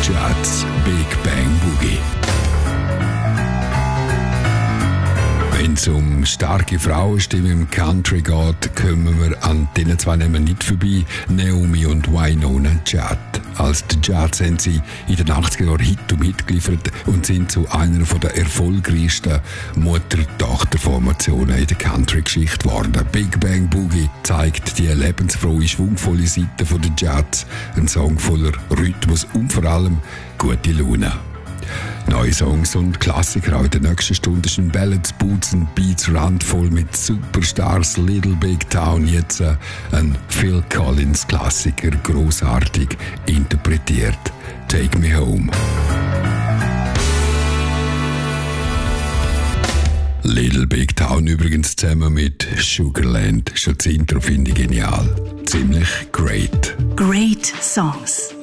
Jazz Big Bang Boogie. Wenn es um starke Frauenstimmen im Country geht, kommen wir an denen zwei Namen nicht vorbei, Naomi und Wynonna Judd. Als die Judds haben sie in den 80er Jahren Hit um Hit geliefert und sind zu einer der erfolgreichsten Mutter-Tochter-Formationen in der Country-Geschichte geworden. Big Bang Boogie zeigt die lebensfrohe, schwungvolle Seite der Judds, ein Song voller Rhythmus und vor allem gute Laune. Neue Songs und Klassiker auch in der nächsten Stunde sind Ballads, Boots und Beats randvoll mit Superstars. Little Big Town, jetzt ein Phil Collins Klassiker, grossartig interpretiert. Take Me Home. Little Big Town übrigens zusammen mit Sugarland. Schon das Intro finde ich genial. Ziemlich great. Great Songs.